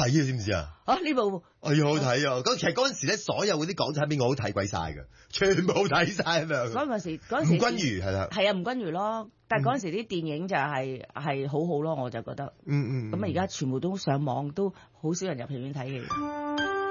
睇嘅，知唔知啊？ 呢部哎呀，好睇啊！其實嗰陣時咧，所有嗰啲港產片我都睇鬼晒㗎，全部睇晒咁樣。 嗰陣時吳君如係啦， 係啊，吳君如咯。但係嗰陣時啲電影就係好好咯，我就覺得。咁而家全部都上網，都好少人入戲院睇嘅。